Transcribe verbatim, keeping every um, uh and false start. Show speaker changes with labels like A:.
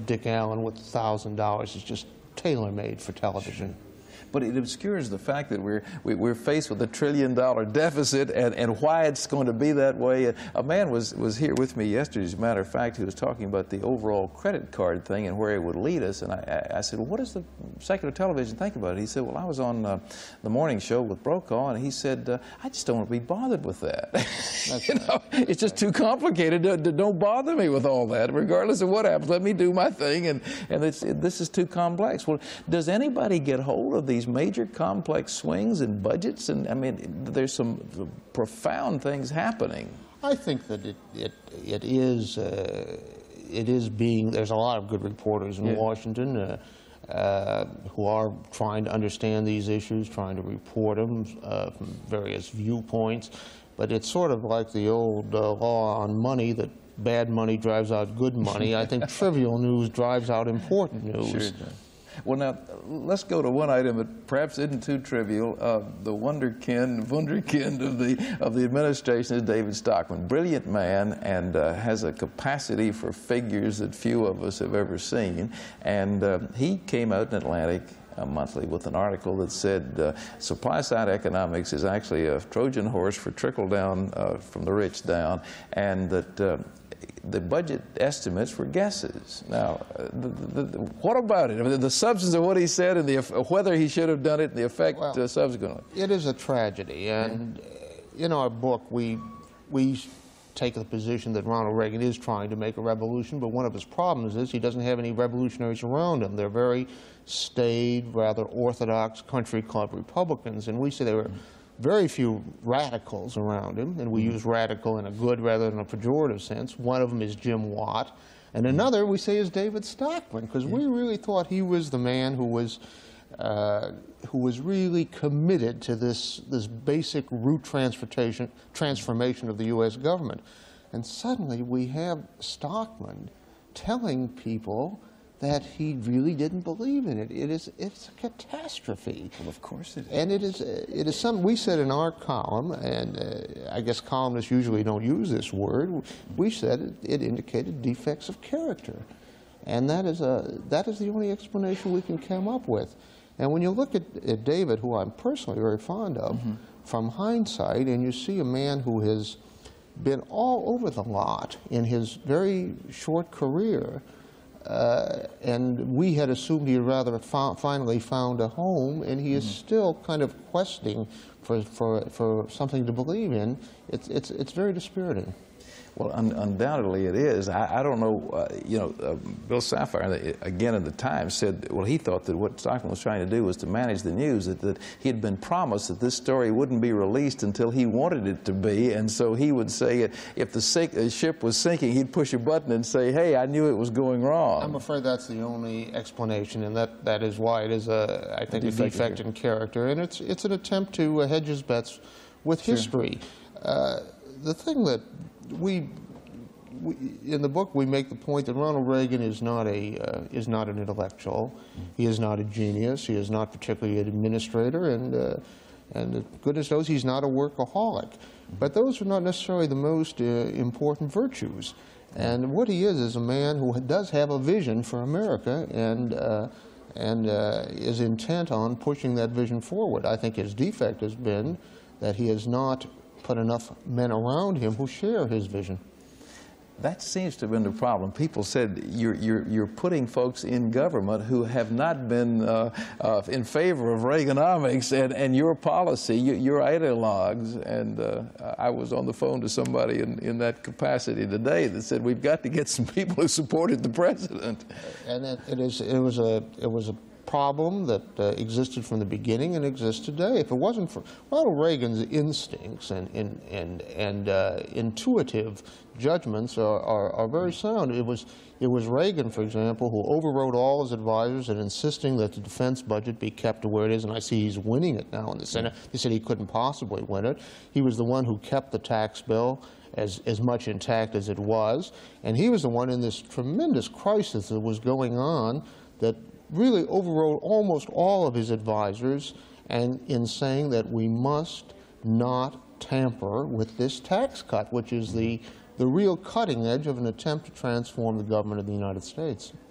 A: Dick Allen with a thousand dollars is just tailor-made for television.
B: But it obscures the fact that we're, we, we're faced with a trillion dollar deficit and, and why it's going to be that way. A man was, was here with me yesterday, as a matter of fact, who was talking about the overall credit card thing and where it would lead us. And I, I said, well, what does the secular television think about it? He said, well, I was on uh, the morning show with Brokaw, and he said, uh, I just don't want to be bothered with that. you right. know, it's just too complicated. Don't bother me with all that, regardless of what happens. Let me do my thing, and, and it's, it, this is too complex. Well, does anybody get hold of these major complex swings in budgets? And I mean, there's some profound things happening.
A: I think that it it, it is uh, it is being. There's a lot of good reporters in yeah. Washington uh, uh, who are trying to understand these issues, trying to report them uh, from various viewpoints. But it's sort of like the old uh, law on money that bad money drives out good money. I think trivial news drives out important news.
B: Sure. Well, now, let's go to one item that perhaps isn't too trivial. Uh, the wunderkind, wunderkind of the, of the administration is David Stockman. Brilliant man, and uh, has a capacity for figures that few of us have ever seen. And uh, he came out in Atlantic uh, Monthly with an article that said uh, supply-side economics is actually a Trojan horse for trickle-down uh, from the rich down, and that uh, the budget estimates were guesses. Now, uh, the, the, the, what about it? I mean, the substance of what he said and the, whether he should have done it and the effect well, uh, subsequently.
A: It is a tragedy, and uh, in our book we we take the position that Ronald Reagan is trying to make a revolution, but one of his problems is he doesn't have any revolutionaries around him. They're very staid, rather orthodox country club Republicans, and we say they were very few radicals around him, and we use radical in a good rather than a pejorative sense. One of them is Jim Watt, and another we say is David Stockman, because we really thought he was the man who was uh, who was really committed to this this basic root transportation transformation of the U S government. And suddenly we have Stockman telling people that he really didn't believe in it. It is, it's a catastrophe.
B: Well, of course it is.
A: And it is, it is something we said in our column, and uh, I guess columnists usually don't use this word. We said it, it indicated defects of character. And that is, a, that is the only explanation we can come up with. And when you look at, at David, who I'm personally very fond of, mm-hmm. from hindsight, and you see a man who has been all over the lot in his very short career, Uh, and we had assumed he had rather fo finally found a home, and he is mm-hmm. still kind of questing for, for, for something to believe in. It's, it's, it's very dispiriting.
B: Well, un undoubtedly it is. I, I don't know, uh, you know, uh, Bill Safire, again in the Times, said, well, he thought that what Stockman was trying to do was to manage the news, that, that he had been promised that this story wouldn't be released until he wanted it to be, and so he would say, if the sink, uh, ship was sinking, he'd push a button and say, hey, I knew it was going wrong.
A: I'm afraid that's the only explanation, and that, that is why it is, a, I think, a defect, a defect in character, and it's, it's an attempt to uh, hedge his bets with sure. history. Uh, the thing that We, we, in the book, we make the point that Ronald Reagan is not a uh, is not an intellectual. He is not a genius. He is not particularly an administrator, and uh, and goodness knows he's not a workaholic. But those are not necessarily the most uh, important virtues. And what he is is a man who does have a vision for America, and uh, and uh, is intent on pushing that vision forward. I think his defect has been that he has not put enough men around him who share his vision.
B: That seems to have been the problem. People said you're, you're, you're putting folks in government who have not been uh, uh, in favor of Reaganomics and, and your policy, your, your ideologues. And uh, I was on the phone to somebody in, in that capacity today that said we've got to get some people who supported the president.
A: And it, it, is, it, was, a, it was a problem that uh, existed from the beginning and exists today. If it wasn't for Ronald Reagan's instincts and, and, and, and uh, intuitive judgments are, are, are very sound. It was, it was Reagan, for example, who overrode all his advisors in insisting that the defense budget be kept to where it is, and I see he's winning it now in the Senate. They said he couldn't possibly win it. He was the one who kept the tax bill as, as much intact as it was, and he was the one in this tremendous crisis that was going on that really overrode almost all of his advisors, and in saying that we must not tamper with this tax cut, which is the, the real cutting edge of an attempt to transform the government of the United States.